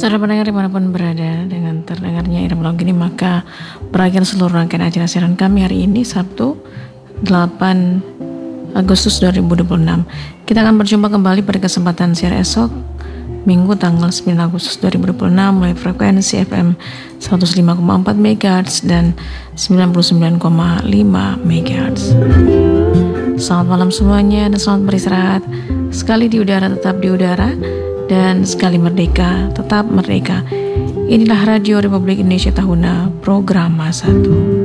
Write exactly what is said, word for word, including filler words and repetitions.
Saudara pendengar dimanapun berada, dengan terdengarnya irama lagu ini maka berakhir seluruh rangkaian acara siaran kami hari ini Sabtu delapan Agustus dua ribu dua puluh enam. Kita akan berjumpa kembali pada kesempatan siar esok Minggu tanggal sembilan Agustus dua ribu dua puluh enam melalui frekuensi F M seratus lima koma empat megahertz dan sembilan puluh sembilan koma lima megahertz. Selamat malam semuanya dan selamat beristirahat. Sekali di udara tetap di udara, dan sekali merdeka tetap merdeka. Inilah Radio Republik Indonesia Tahuna, program satu.